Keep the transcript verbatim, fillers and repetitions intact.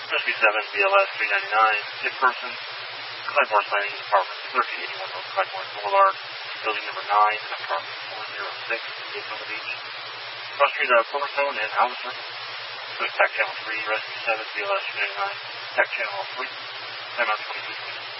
Rescue seven, B L S three ninety-nine, hit person, Clydemore's Landing, apartment thirteen eighty-one North Clydemoore Boulevard, building number nine, apartment four oh six, Daytona Beach. Cross street of Silverstone and Alderson. Tac Channel three, Rescue seven, B L S three ninety-nine, Tac Channel three, timeout twenty-two.